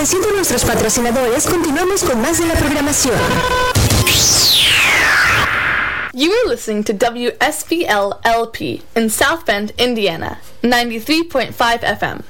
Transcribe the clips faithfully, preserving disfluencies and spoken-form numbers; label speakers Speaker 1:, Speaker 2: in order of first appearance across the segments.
Speaker 1: Agradeciendo a nuestros patrocinadores, continuamos con más de la programación.
Speaker 2: You are listening to W S B L L P in South Bend, Indiana, ninety-three point five F M.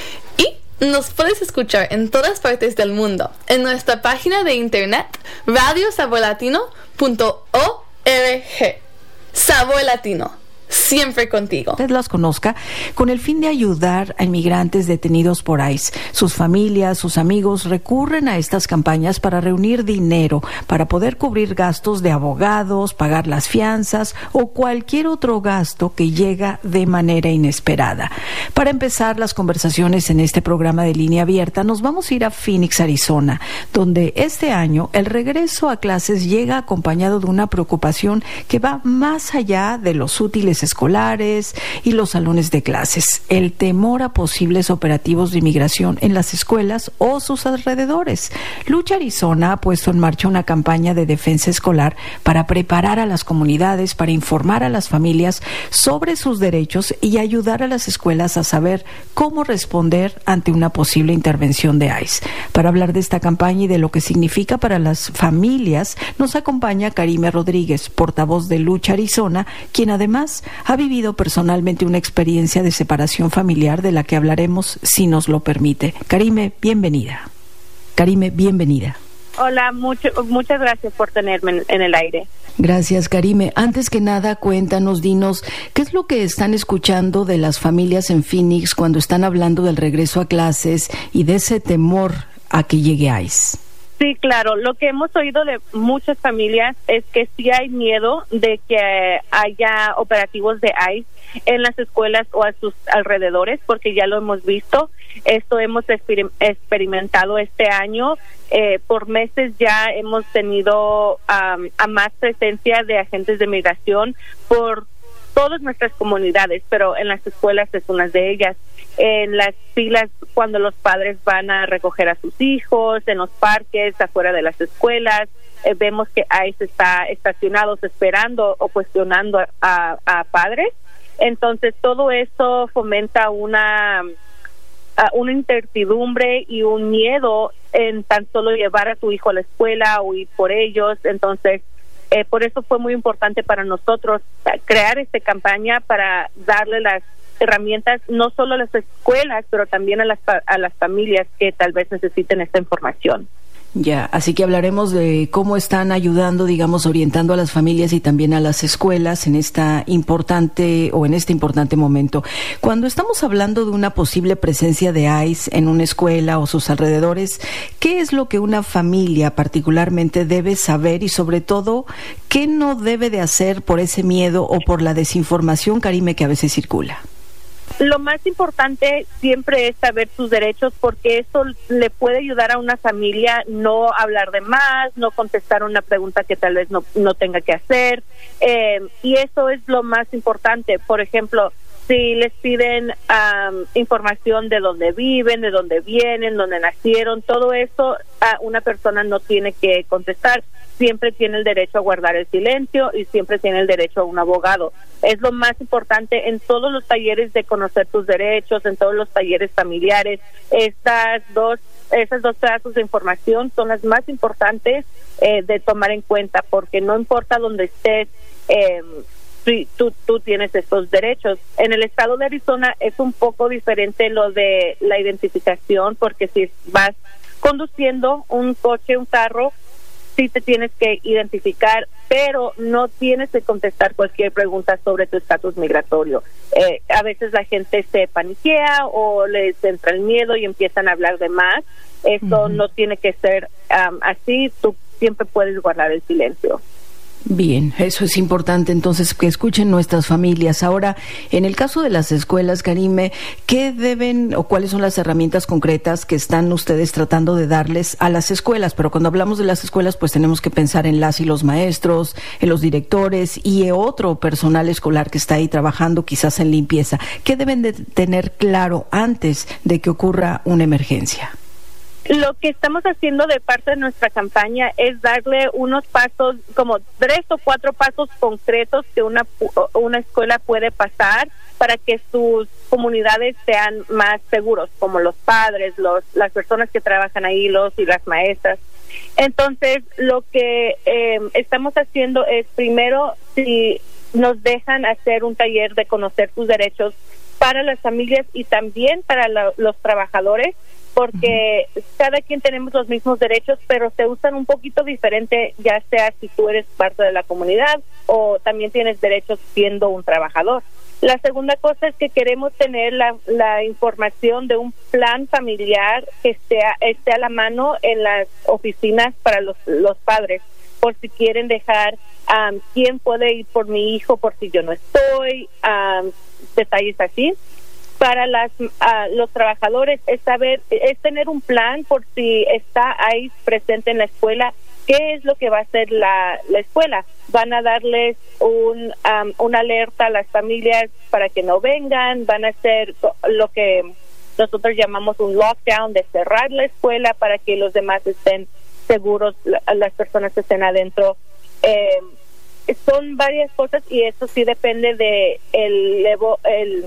Speaker 2: Y nos puedes escuchar en todas partes del mundo en nuestra página de internet radio sabor latino punto org. Sabor Latino, siempre contigo.
Speaker 3: Usted las conozca, con el fin de ayudar a inmigrantes detenidos por ICE. Sus familias, sus amigos recurren a estas campañas para reunir dinero, para poder cubrir gastos de abogados, pagar las fianzas o cualquier otro gasto que llega de manera inesperada. Para empezar las conversaciones en este programa de Línea Abierta, nos vamos a ir a Phoenix, Arizona, donde este año el regreso a clases llega acompañado de una preocupación que va más allá de los útiles escolares y los salones de clases, el temor a posibles operativos de inmigración en las escuelas o sus alrededores. Lucha Arizona ha puesto en marcha una campaña de defensa escolar para preparar a las comunidades, para informar a las familias sobre sus derechos y ayudar a las escuelas a saber cómo responder ante una posible intervención de ICE. Para hablar de esta campaña y de lo que significa para las familias, nos acompaña Karime Rodríguez, portavoz de Lucha Arizona, quien además ha vivido personalmente una experiencia de separación familiar de la que hablaremos si nos lo permite. Karime, bienvenida. Karime, bienvenida.
Speaker 4: Hola, mucho, muchas gracias por tenerme en, en el aire.
Speaker 3: Gracias, Karime. Antes que nada, cuéntanos, dinos, ¿qué es lo que están escuchando de las familias en Phoenix cuando están hablando del regreso a clases y de ese temor a que llegue ICE?
Speaker 4: Sí, claro. Lo que hemos oído de muchas familias es que sí hay miedo de que haya operativos de ICE en las escuelas o a sus alrededores, porque ya lo hemos visto. Esto hemos exper- experimentado este año. Eh, por meses ya hemos tenido um, a más presencia de agentes de migración por todas nuestras comunidades, pero en las escuelas es una de ellas. En las filas cuando los padres van a recoger a sus hijos, en los parques, afuera de las escuelas, eh, vemos que ICE está estacionados esperando o cuestionando a, a, a padres. Entonces todo eso fomenta una, uh, una incertidumbre y un miedo en tan solo llevar a tu hijo a la escuela o ir por ellos. Entonces eh, por eso fue muy importante para nosotros crear esta campaña para darle las herramientas no solo a las escuelas, pero también a las a las familias que tal vez necesiten esta información.
Speaker 3: Ya, así que hablaremos de cómo están ayudando, digamos, orientando a las familias y también a las escuelas en esta importante o en este importante momento. Cuando estamos hablando de una posible presencia de ICE en una escuela o sus alrededores, ¿qué es lo que una familia particularmente debe saber y sobre todo qué no debe de hacer por ese miedo o por la desinformación, Karime, que a veces circula?
Speaker 4: Lo más importante siempre es saber sus derechos, porque eso le puede ayudar a una familia no hablar de más, no contestar una pregunta que tal vez no, no tenga que hacer, eh, y eso es lo más importante. Por ejemplo, si les piden um, información de dónde viven, de dónde vienen, dónde nacieron, todo eso uh, una persona no tiene que contestar. Siempre tiene el derecho a guardar el silencio y siempre tiene el derecho a un abogado. Es lo más importante en todos los talleres de conocer tus derechos, en todos los talleres familiares. Estas dos, esas dos pedazos de información son las más importantes eh, de tomar en cuenta, porque no importa dónde estés, eh, Tú, tú tienes estos derechos. En el estado de Arizona es un poco diferente lo de la identificación, porque si vas conduciendo un coche, un carro, sí te tienes que identificar, pero no tienes que contestar cualquier pregunta sobre tu estatus migratorio. Eh, a veces la gente se paniquea o les entra el miedo y empiezan a hablar de más. Esto uh-huh. no tiene que ser um, así. Tú siempre puedes guardar el silencio.
Speaker 3: Bien, eso es importante entonces que escuchen nuestras familias. Ahora, en el caso de las escuelas, Karime, ¿qué deben o cuáles son las herramientas concretas que están ustedes tratando de darles a las escuelas? Pero cuando hablamos de las escuelas, pues tenemos que pensar en las y los maestros, en los directores y en otro personal escolar que está ahí trabajando quizás en limpieza. ¿Qué deben de tener claro antes de que ocurra una emergencia?
Speaker 4: Lo que estamos haciendo de parte de nuestra campaña es darle unos pasos, como tres o cuatro pasos concretos que una una escuela puede pasar para que sus comunidades sean más seguros, como los padres, los las personas que trabajan ahí, los y las maestras. Entonces, lo que eh, estamos haciendo es, primero, si nos dejan hacer un taller de conocer sus derechos para las familias y también para la, los trabajadores, porque uh-huh. cada quien tenemos los mismos derechos, pero se usan un poquito diferente, ya sea si tú eres parte de la comunidad o también tienes derechos siendo un trabajador. La segunda cosa es que queremos tener la, la información de un plan familiar que esté, esté a la mano en las oficinas para los, los padres, por si quieren dejar um, quién puede ir por mi hijo por si yo no estoy, um, detalles así. Para las uh, los trabajadores es saber, es tener un plan por si está ahí presente en la escuela, qué es lo que va a hacer la, la escuela. Van a darles un um, una alerta a las familias para que no vengan, van a hacer lo que nosotros llamamos un lockdown, de cerrar la escuela para que los demás estén seguros, la, las personas que estén adentro. Eh, son varias cosas y eso sí depende de el, levo, el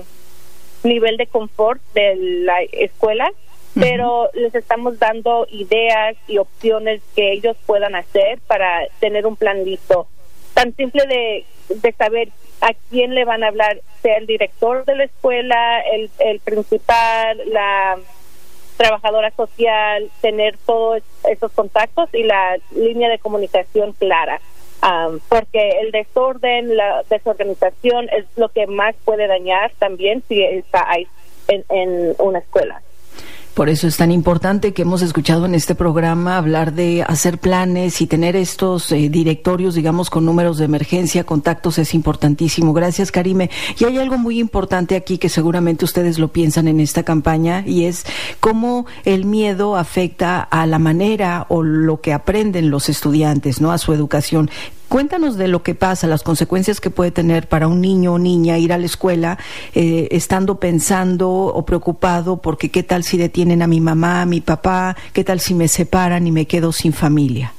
Speaker 4: nivel de confort de la escuela, uh-huh. pero les estamos dando ideas y opciones que ellos puedan hacer para tener un plan listo. Tan simple de, de saber a quién le van a hablar, sea el director de la escuela, el, el principal, la trabajadora social, tener todos esos contactos y la línea de comunicación clara. Um, porque el desorden, la desorganización es lo que más puede dañar también si está ahí en, en una escuela.
Speaker 3: Por eso es tan importante que hemos escuchado en este programa hablar de hacer planes y tener estos eh, directorios, digamos, con números de emergencia, contactos, es importantísimo. Gracias, Karime. Y hay algo muy importante aquí que seguramente ustedes lo piensan en esta campaña y es cómo el miedo afecta a la manera o lo que aprenden los estudiantes, ¿no? A su educación. Cuéntanos de lo que pasa, las consecuencias que puede tener para un niño o niña ir a la escuela eh, estando pensando o preocupado porque qué tal si detienen a mi mamá, a mi papá, qué tal si me separan y me quedo sin familia.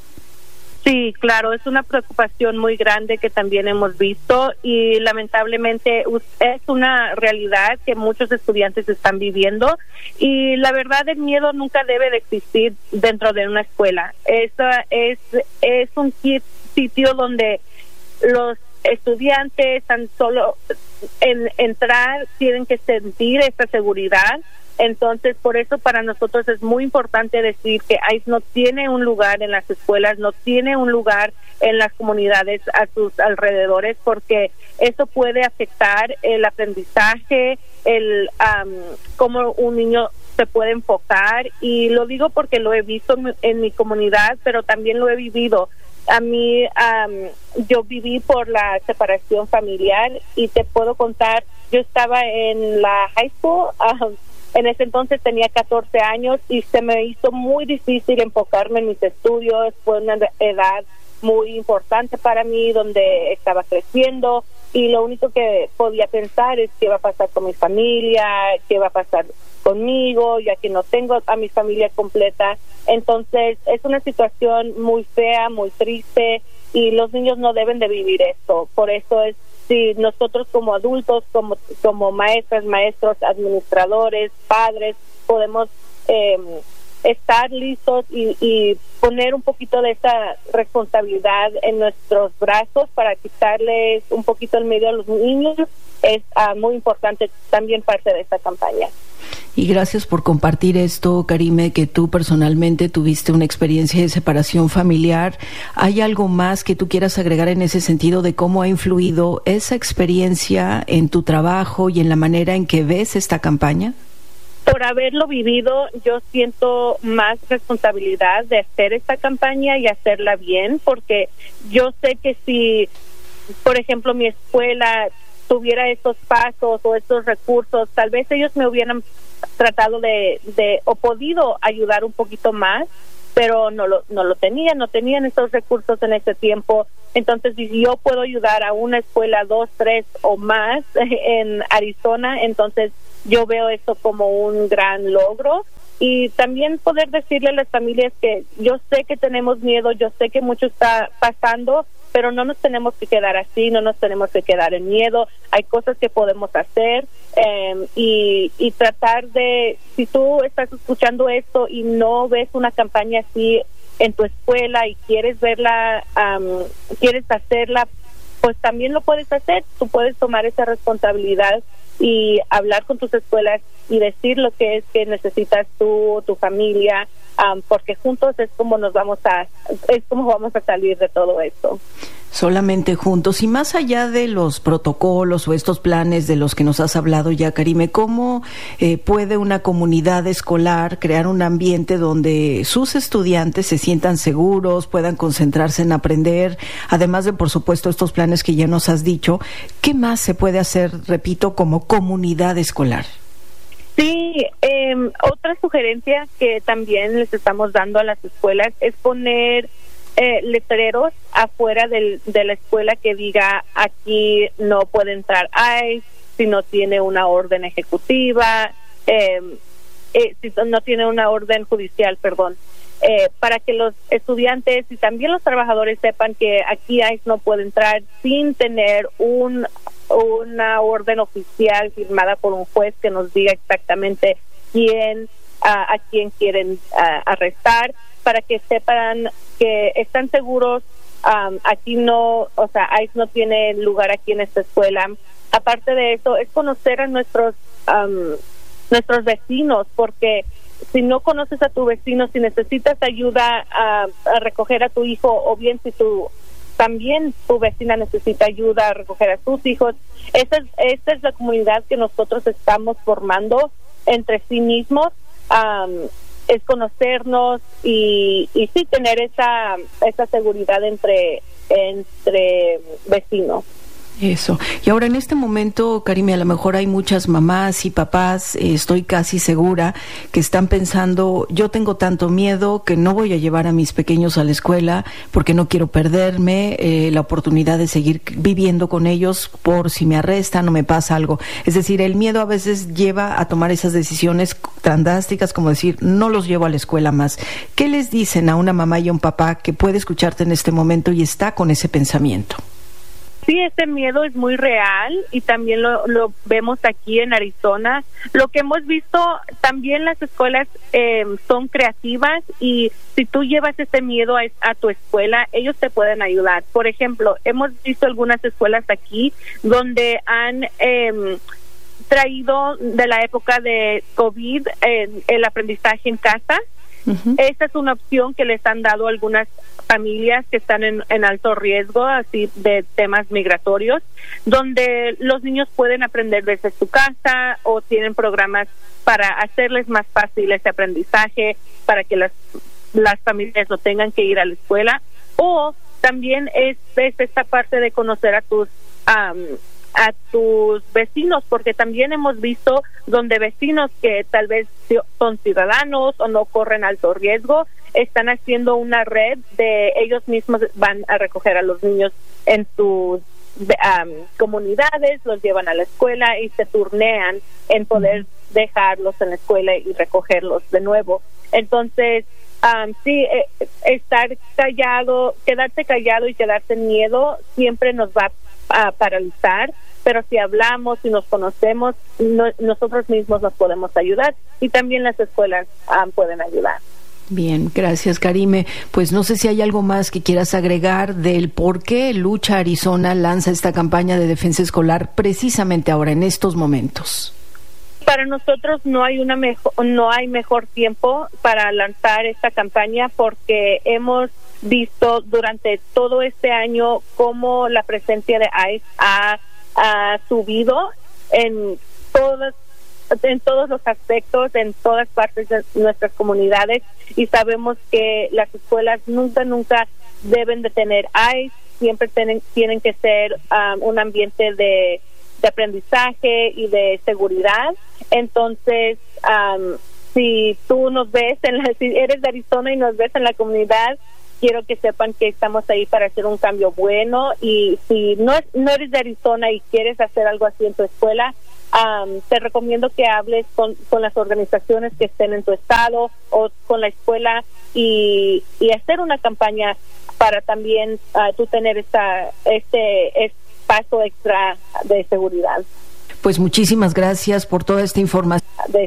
Speaker 4: Sí, claro, es una preocupación muy grande que también hemos visto y lamentablemente es una realidad que muchos estudiantes están viviendo y la verdad el miedo nunca debe de existir dentro de una escuela. Eso es, es un sitio donde los estudiantes tan solo en entrar tienen que sentir esta seguridad. Entonces, por eso para nosotros es muy importante decir que ICE no tiene un lugar en las escuelas, no tiene un lugar en las comunidades a sus alrededores, porque eso puede afectar el aprendizaje, el um, cómo un niño se puede enfocar, y lo digo porque lo he visto en mi, en mi comunidad, pero también lo he vivido. A mí, um, yo viví por la separación familiar y te puedo contar, yo estaba en la high school, um, en ese entonces tenía catorce años y se me hizo muy difícil enfocarme en mis estudios. Fue una edad muy importante para mí donde estaba creciendo y lo único que podía pensar es qué va a pasar con mi familia, qué va a pasar conmigo, ya que no tengo a mi familia completa. Entonces es una situación muy fea, muy triste y los niños no deben de vivir esto. Por eso es si nosotros como adultos, como como maestras, maestros, administradores, padres, podemos eh, estar listos y, y poner un poquito de esa responsabilidad en nuestros brazos para quitarles un poquito el miedo a los niños, es uh, muy importante también parte de esta campaña.
Speaker 3: Y gracias por compartir esto, Karime, que tú personalmente tuviste una experiencia de separación familiar. ¿Hay algo más que tú quieras agregar en ese sentido de cómo ha influido esa experiencia en tu trabajo y en la manera en que ves esta campaña?
Speaker 4: Por haberlo vivido, yo siento más responsabilidad de hacer esta campaña y hacerla bien, porque yo sé que si, por ejemplo, mi escuela tuviera estos pasos o estos recursos, tal vez ellos me hubieran tratado de, de o podido ayudar un poquito más, pero no lo no lo tenían, no tenían estos recursos en ese tiempo. Entonces, si yo puedo ayudar a una escuela, dos, tres o más en Arizona, entonces yo veo esto como un gran logro. Y también poder decirle a las familias que yo sé que tenemos miedo, yo sé que mucho está pasando, pero no nos tenemos que quedar así, no nos tenemos que quedar en miedo. Hay cosas que podemos hacer eh, y, y tratar de, si tú estás escuchando esto y no ves una campaña así en tu escuela y quieres verla, um, quieres hacerla, pues también lo puedes hacer. Tú puedes tomar esa responsabilidad y hablar con tus escuelas y decir lo que es que necesitas tú, tu familia, um, porque juntos es como nos vamos a, es como vamos a salir de todo esto.
Speaker 3: Solamente juntos. Y más allá de los protocolos o estos planes de los que nos has hablado ya, Karime, ¿cómo eh, puede una comunidad escolar crear un ambiente donde sus estudiantes se sientan seguros, puedan concentrarse en aprender? Además de, por supuesto, estos planes que ya nos has dicho, ¿qué más se puede hacer, repito, como comunidad escolar?
Speaker 4: Sí, eh, otra sugerencia que también les estamos dando a las escuelas es poner Eh, letreros afuera del, de la escuela que diga aquí no puede entrar ICE si no tiene una orden ejecutiva, eh, eh, si no tiene una orden judicial, perdón, eh, para que los estudiantes y también los trabajadores sepan que aquí ICE no puede entrar sin tener un una orden oficial firmada por un juez que nos diga exactamente quién a, a quién quieren a, arrestar, para que sepan que están seguros. Um, aquí no, o sea, ICE no tiene lugar aquí en esta escuela. Aparte de eso, es conocer a nuestros um, nuestros vecinos, porque si no conoces a tu vecino, si necesitas ayuda a, a recoger a tu hijo, o bien si tu también tu vecina necesita ayuda a recoger a sus hijos, esta es, esta es la comunidad que nosotros estamos formando entre sí mismos. Um, es conocernos y, y sí tener esa esa seguridad entre entre vecinos.
Speaker 3: Eso. Y ahora en este momento, Karime, a lo mejor hay muchas mamás y papás, eh, estoy casi segura, que están pensando, yo tengo tanto miedo que no voy a llevar a mis pequeños a la escuela porque no quiero perderme eh, la oportunidad de seguir viviendo con ellos por si me arrestan o me pasa algo. Es decir, el miedo a veces lleva a tomar esas decisiones tan drásticas como decir, no los llevo a la escuela más. ¿Qué les dicen a una mamá y a un papá que puede escucharte en este momento y está con ese pensamiento?
Speaker 4: Sí, ese miedo es muy real y también lo, lo vemos aquí en Arizona. Lo que hemos visto, también las escuelas eh, son creativas y si tú llevas ese miedo a, a tu escuela, ellos te pueden ayudar. Por ejemplo, hemos visto algunas escuelas aquí donde han eh, traído de la época de COVID eh, el aprendizaje en casa. Uh-huh. Esta es una opción que les han dado algunas familias que están en, en alto riesgo, así de temas migratorios, donde los niños pueden aprender desde su casa o tienen programas para hacerles más fácil ese aprendizaje, para que las las familias no tengan que ir a la escuela. O también es, es esta parte de conocer a tus um, a tus vecinos, porque también hemos visto donde vecinos que tal vez son ciudadanos o no corren alto riesgo, están haciendo una red de ellos mismos, van a recoger a los niños en sus um, comunidades, los llevan a la escuela y se turnean en poder dejarlos en la escuela y recogerlos de nuevo. Entonces, um, sí, eh, estar callado, quedarse callado y quedarse en miedo siempre nos va a paralizar, pero si hablamos y nos conocemos, no, nosotros mismos nos podemos ayudar y también las escuelas um, pueden ayudar.
Speaker 3: Bien, gracias, Karime. Pues no sé si hay algo más que quieras agregar del por qué Lucha Arizona lanza esta campaña de defensa escolar precisamente ahora, en estos momentos.
Speaker 4: Para nosotros no hay una mejor, no hay mejor tiempo para lanzar esta campaña, porque hemos visto durante todo este año cómo la presencia de ICE ha, ha subido en todas en todos los aspectos, en todas partes de nuestras comunidades, y sabemos que las escuelas nunca, nunca deben de tener ICE, siempre tienen, tienen que ser um, un ambiente de, de aprendizaje y de seguridad. Entonces, um, si tú nos ves, en la, si eres de Arizona y nos ves en la comunidad, quiero que sepan que estamos ahí para hacer un cambio bueno, y si no, no eres de Arizona y quieres hacer algo así en tu escuela, Um, te recomiendo que hables con, con las organizaciones que estén en tu estado o con la escuela y, y hacer una campaña para también uh, tú tener esta este espacio extra de seguridad.
Speaker 3: Pues muchísimas gracias por toda esta información.
Speaker 4: De